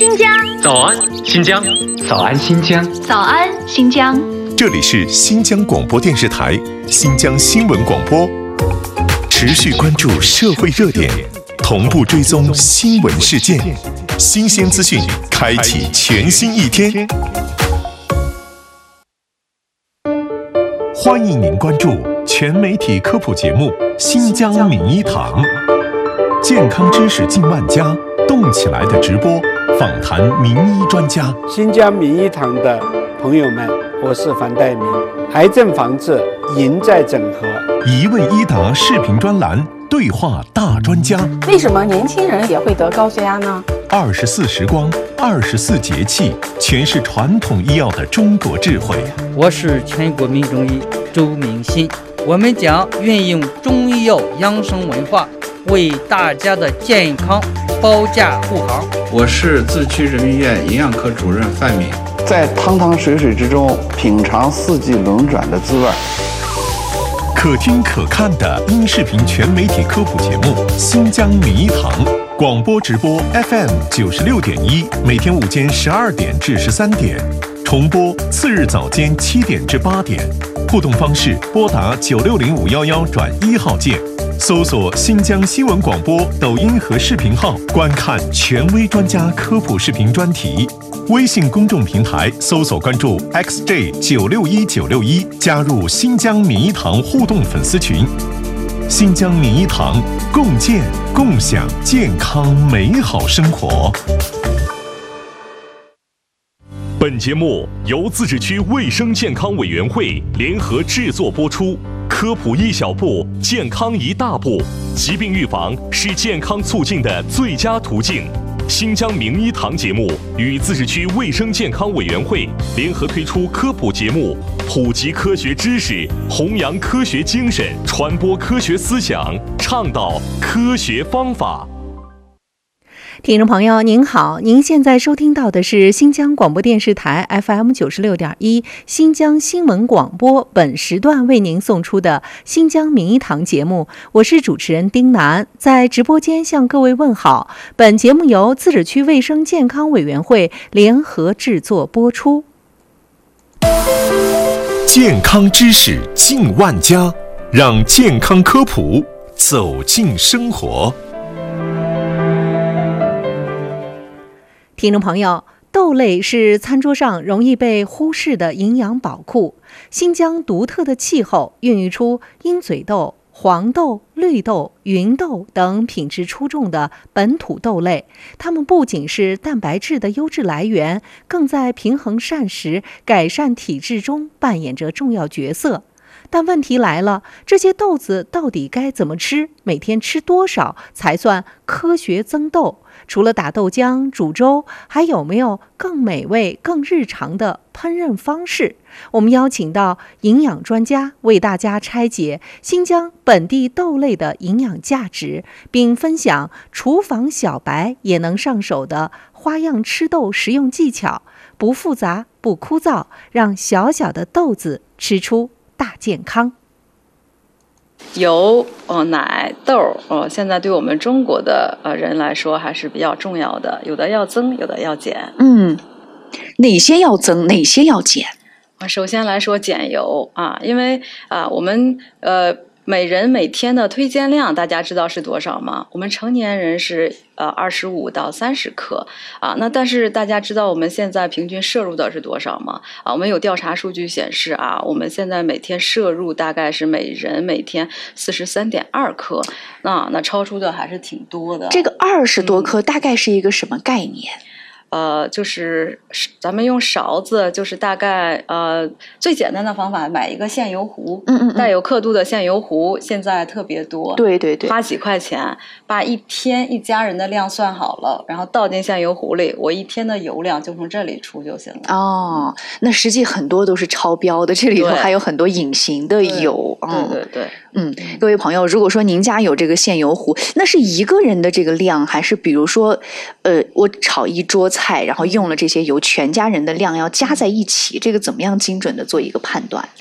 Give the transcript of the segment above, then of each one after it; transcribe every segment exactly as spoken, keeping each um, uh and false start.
新疆， 早安新疆， 早安新疆， 早安新疆。 这里是新疆广播电视台新疆新闻广播，持续关注社会热点，同步追踪新闻事件，新鲜资讯，开启全新一天。欢迎您关注全媒体科普节目《新疆名医堂》，健康知识近万家，动起来的直播，访谈名医专家。 新疆名医堂的朋友们，我是樊岱明。癌症防治赢在整合， 一问一答视频专栏，对话大专家。 为什么年轻人也会得高血压呢？ 二十四时光，二十四节气，全是传统医药的中国智慧。 我是全国名中医周明新，我们将运用中医药养生文化，为大家的健康保驾护航。 我是自区人民医院营养科主任范敏， 在汤汤水水之中品尝四季轮转的滋味。 可听可看的音视频全媒体科普节目《新疆名医堂》，广播直播 F M 九十六点一，每天午间十二点至十三点，重播次日早间七点至八点。互动方式：拨打九六零五幺幺转一号键，搜索新疆新闻广播抖音和视频号，观看权威专家科普视频专题。微信公众平台搜索关注 X J 九六一九六一，加入新疆名医堂互动粉丝群。新疆名医堂，共建共享健康美好生活。 本节目由自治区卫生健康委员会联合制作播出。科普一小步，健康一大步。疾病预防是健康促进的最佳途径。新疆名医堂节目与自治区卫生健康委员会联合推出科普节目，普及科学知识，弘扬科学精神，传播科学思想，倡导科学方法。 听众朋友您好，您现在收听到的是新疆广播电视台 F M 九十六点一新疆新闻广播，本时段为您送出的新疆名医堂节目，我是主持人丁楠，在直播间向各位问好。本节目由自治区卫生健康委员会联合制作播出。 健康知识近万家，让健康科普走进生活。 听众朋友，豆类是餐桌上容易被忽视的营养宝库。新疆独特的气候孕育出鹰嘴豆、黄豆、绿豆、芸豆等品质出众的本土豆类，它们不仅是蛋白质的优质来源，更在平衡膳食、改善体质中扮演着重要角色。但问题来了，这些豆子到底该怎么吃？每天吃多少才算科学增豆？除了打豆浆、煮粥，还有没有更美味、更日常的烹饪方式？我们邀请到营养专家为大家拆解新疆本地豆类的营养价值，并分享厨房小白也能上手的花样吃豆实用技巧，不复杂、不枯燥，让小小的豆子吃出大健康。 油、哦、奶、豆、哦，现在对我们中国的呃人来说还是比较重要的，有的要增，有的要减。 嗯，哪些要增，哪些要减？ 首先来说减油啊，因为啊，我们呃每人每天的推荐量，大家知道是多少吗？我们成年人是呃二十五到三十克啊，那但是大家知道我们现在平均摄入的是多少吗？啊，我们有调查数据显示啊，我们现在每天摄入大概是每人每天四十三点二克，那那超出的还是挺多的。 这个二十多克大概是一个什么概念？ 嗯呃，就是咱们用勺子，就是大概呃最简单的方法，买一个现油壶， 嗯嗯， 带有刻度的现油壶，现在特别多， 对对对， 花几块钱，把一天一家人的量算好了，然后倒进现油壶里，我一天的油量就从这里出就行了。 哦，那实际很多都是超标的，这里头还有很多隐形的油。 对对对， 嗯，各位朋友，如果说您家有这个现油壶，那是一个人的这个量，还是比如说，呃，我炒一桌菜。菜，然后用了这些油，全家人的量要加在一起，这个怎么样精准的做一个判断？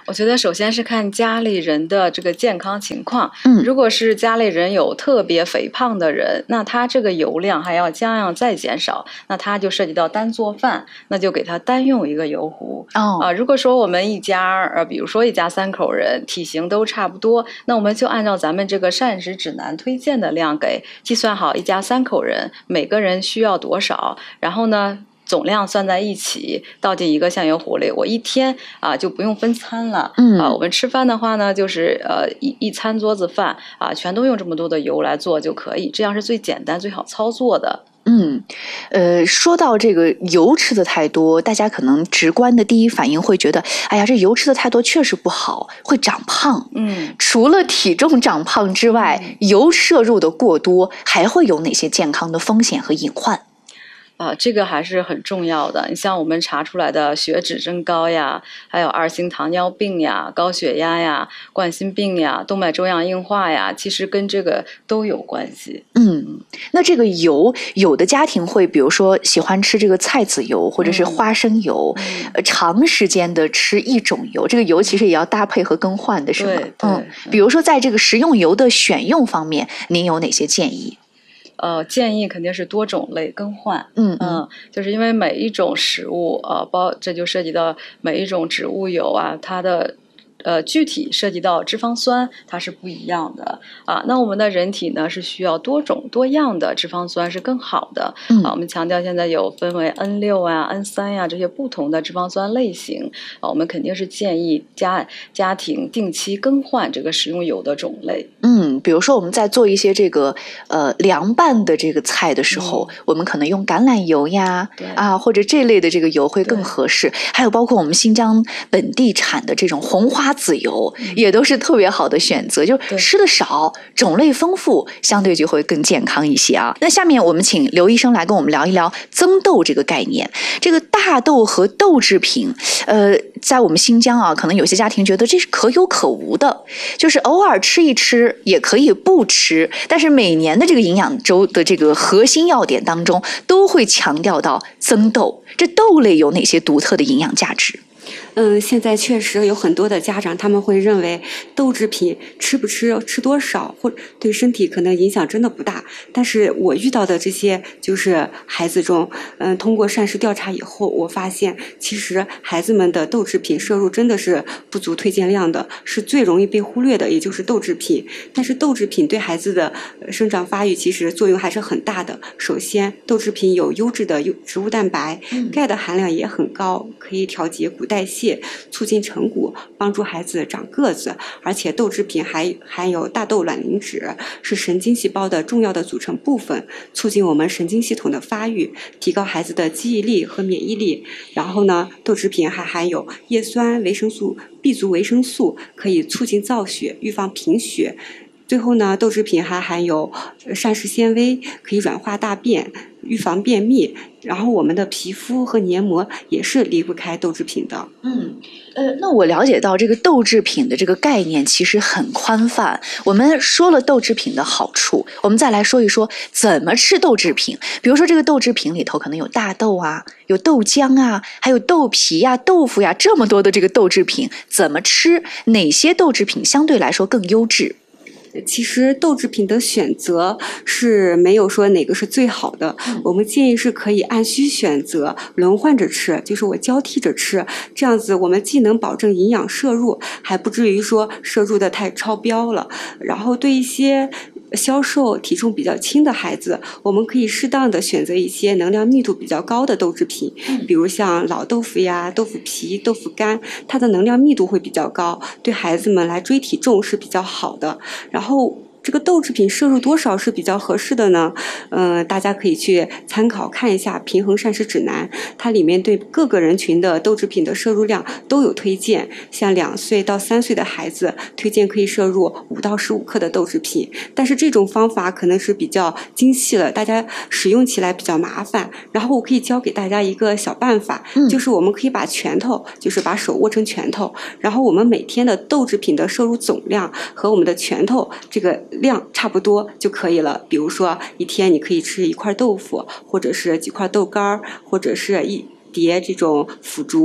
我觉得首先是看家里人的这个健康情况。 嗯， 如果是家里人有特别肥胖的人，那他这个油量还要加样再减少，那他就涉及到单做饭，那就给他单用一个油壶。 哦， 啊、呃，如果说我们一家呃，比如说一家三口人，体型都差不多，那我们就按照咱们这个膳食指南推荐的量给计算好，一家三口人每个人需要多少，然后呢，总量算在一起，倒进一个酱油壶里。我一天啊就不用分餐了。 嗯啊，我们吃饭的话呢，就是呃一一餐桌子饭啊，全都用这么多的油来做就可以，这样是最简单、最好操作的。 嗯，呃，说到这个油吃的太多，大家可能直观的第一反应会觉得，哎呀，这油吃的太多确实不好，会长胖。 嗯， 除了体重长胖之外，油摄入的过多还会有哪些健康的风险和隐患？ 啊，这个还是很重要的。你像我们查出来的血脂增高呀，还有二型糖尿病呀、高血压呀、冠心病呀、动脉粥样硬化呀，其实跟这个都有关系。 嗯，那这个油，有的家庭会比如说喜欢吃这个菜籽油或者是花生油， 嗯呃，长时间的吃一种油，这个油其实也要搭配和更换的，是吗？ 对对嗯，比如说在这个食用油的选用方面，您有哪些建议？ 呃，建议肯定是多种类更换。 嗯嗯，就是因为每一种食物，呃，包这就涉及到每一种植物油啊，它的。呃，具体涉及到脂肪酸，它是不一样的啊。那我们的人体呢，是需要多种多样的脂肪酸是更好的。 嗯、 啊，我们强调现在有分为 N 六 啊、N 三 呀这些不同的脂肪酸类型啊，我们肯定是建议家家庭定期更换这个食用油的种类。 嗯，比如说我们在做一些这个呃凉拌的这个菜的时候，嗯、我们可能用橄榄油呀，啊或者这类的这个油会更合适。还有包括我们新疆本地产的这种红花籽油，嗯、也都是特别好的选择。就吃的少，种类丰富，相对就会更健康一些啊。那下面我们请刘医生来跟我们聊一聊增豆这个概念。这个大豆和豆制品，呃，在我们新疆啊，可能有些家庭觉得这是可有可无的，就是偶尔吃一吃。也可以不吃，但是每年的这个营养周的这个核心要点当中，都会强调到增豆。这豆类有哪些独特的营养价值？ 嗯，现在确实有很多的家长，他们会认为豆制品吃不吃、吃多少，或对身体可能影响真的不大。但是我遇到的这些就是孩子中，嗯，通过膳食调查以后，我发现其实孩子们的豆制品摄入真的是不足推荐量的，是最容易被忽略的，也就是豆制品。但是豆制品对孩子的生长发育其实作用还是很大的。首先，豆制品有优质的植物蛋白，钙的含量也很高，可以调节骨代谢。促进成骨，帮助孩子长个子，而且豆制品还含有大豆卵磷脂，是神经细胞的重要的组成部分，促进我们神经系统的发育，提高孩子的记忆力和免疫力。然后呢，豆制品还含有叶酸、维生素、B 族维生素，可以促进造血，预防贫血。最后呢，豆制品还含有膳食纤维，可以软化大便，预防便秘。然后我们的皮肤和黏膜也是离不开豆制品的。 嗯，呃，那我了解到这个豆制品的这个概念其实很宽泛。我们说了豆制品的好处，我们再来说一说怎么吃豆制品。比如说这个豆制品里头可能有大豆啊，有豆浆啊，还有豆皮呀、豆腐呀，这么多的这个豆制品，怎么吃？哪些豆制品相对来说更优质？ 其实豆制品的选择是没有说哪个是最好的，嗯、我们建议是可以按需选择，轮换着吃，就是我交替着吃，这样子我们既能保证营养摄入，还不至于说摄入的太超标了。然后对一些消瘦、体重比较轻的孩子，我们可以适当的选择一些能量密度比较高的豆制品，嗯、比如像老豆腐呀、豆腐皮、豆腐干，它的能量密度会比较高，对孩子们来追体重是比较好的。然后这个豆制品摄入多少是比较合适的呢？嗯、呃，大家可以去参考看一下平衡膳食指南，它里面对各个人群的豆制品的摄入量都有推荐。像两岁到三岁的孩子，推荐可以摄入五到十五克的豆制品。但是这种方法可能是比较精细了，大家使用起来比较麻烦。然后我可以教给大家一个小办法，嗯、就是我们可以把拳头，就是把手握成拳头，然后我们每天的豆制品的摄入总量和我们的拳头这个量差不多就可以了。比如说一天你可以吃一块豆腐，或者是几块豆干，或者是一碟这种腐竹，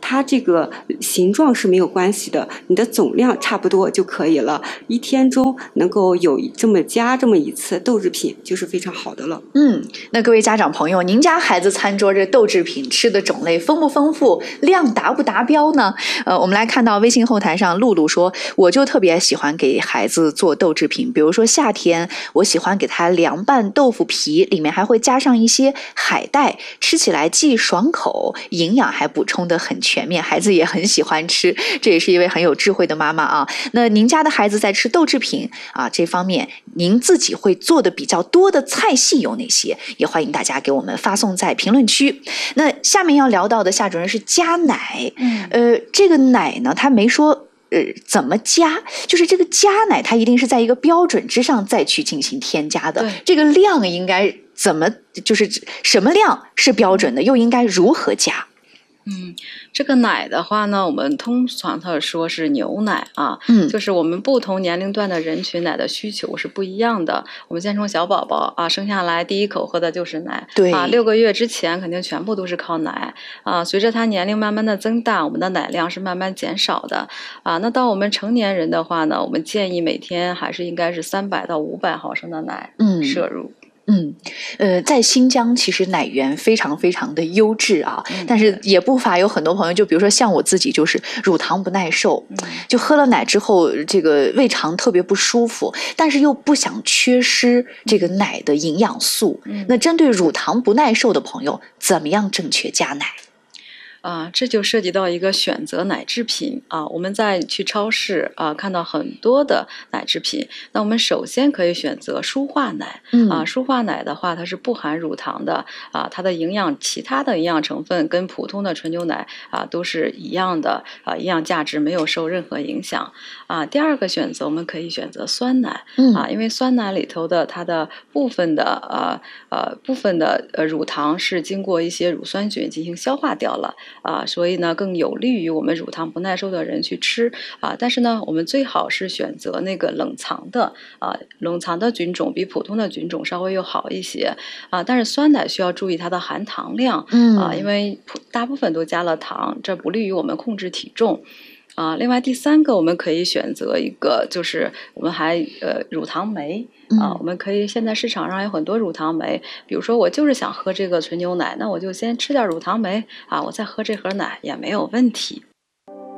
它这个形状是没有关系的，你的总量差不多就可以了。一天中能够有这么加这么一次豆制品，就是非常好的了。 嗯，那各位家长朋友，您家孩子餐桌这豆制品吃的种类丰不丰富，量达不达标呢？呃，我们来看到微信后台上露露说，我就特别喜欢给孩子做豆制品，比如说夏天我喜欢给他凉拌豆腐皮，里面还会加上一些海带，吃起来既爽口，营养还补充得很全面，孩子也很喜欢吃，这也是一位很有智慧的妈妈啊。那您家的孩子在吃豆制品啊这方面，您自己会做的比较多的菜系有哪些？也欢迎大家给我们发送在评论区。那下面要聊到的夏主任是加奶，嗯，呃，这个奶呢，他没说。呃，怎么加？就是这个加奶，它一定是在一个标准之上再去进行添加的。这个量应该怎么，就是什么量是标准的，又应该如何加？ 嗯，这个奶的话呢，我们通常的说是牛奶啊，嗯，就是我们不同年龄段的人群奶的需求是不一样的。我们先从小宝宝啊生下来第一口喝的就是奶，对啊，六个月之前肯定全部都是靠奶啊。随着他年龄慢慢的增大，我们的奶量是慢慢减少的啊。那到我们成年人的话呢，我们建议每天还是应该是三百到五百毫升的奶摄入。嗯嗯，呃，在新疆其实奶源非常非常的优质啊，嗯、但是也不乏有很多朋友，就比如说像我自己，就是乳糖不耐受，嗯、就喝了奶之后，这个胃肠特别不舒服，但是又不想缺失这个奶的营养素。嗯、那针对乳糖不耐受的朋友，怎么样正确加奶？ 啊，这就涉及到一个选择奶制品啊。我们在去超市啊看到很多的奶制品，那我们首先可以选择舒化奶。嗯、啊，舒化奶的话，它是不含乳糖的啊，它的营养其他的营养成分跟普通的纯牛奶啊都是一样的啊，营养价值没有受任何影响啊。第二个选择，我们可以选择酸奶。嗯、啊，因为酸奶里头的它的部分的呃呃部分的呃乳糖是经过一些乳酸菌进行消化掉了。啊，所以呢，更有利于我们乳糖不耐受的人去吃啊。但是呢，我们最好是选择那个冷藏的啊，冷藏的菌种比普通的菌种稍微又好一些啊。但是酸奶需要注意它的含糖量，嗯啊，因为大部分都加了糖，这不利于我们控制体重。啊，另外第三个我们可以选择一个，就是我们还呃乳糖酶啊，我们可以现在市场上有很多乳糖酶，比如说我就是想喝这个纯牛奶，那我就先吃点乳糖酶啊，我再喝这盒奶也没有问题。